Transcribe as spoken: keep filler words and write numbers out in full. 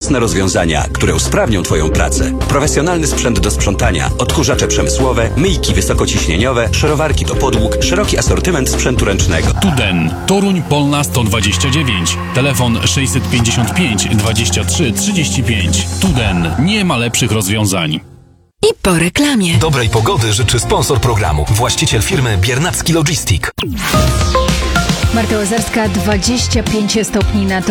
nowoczesne rozwiązania, które usprawnią Twoją pracę. Profesjonalny sprzęt do sprzątania, odkurzacze przemysłowe, myjki wysokociśnieniowe, szorowarki do podłóg, szeroki asortyment sprzętu ręcznego. Tuden. Toruń Polna sto dwadzieścia dziewięć. Telefon sześćset pięćdziesiąt pięć dwadzieścia trzy trzydzieści pięć. Tuden. Nie ma lepszych rozwiązań. I po reklamie. Dobrej pogody życzy sponsor programu, właściciel firmy Biernacki Logistic. Marta Łazarska, dwadzieścia pięć stopni nad